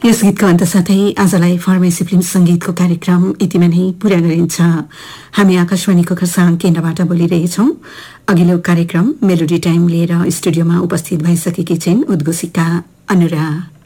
यस गीतको अन्तसाथै आजलाई pharmacy film संगीतको कार्यक्रम यतिमा नै पूरा गरिन्छ। हामी आकाशवाणीको खरसाङ केन्द्रबाट बोलिरहेछौं। अघिल्लो कार्यक्रम मेलोडी टाइम लिएर स्टुडियोमा उपस्थित भइसकेकी छिन् उद्घोषिका अनुरा।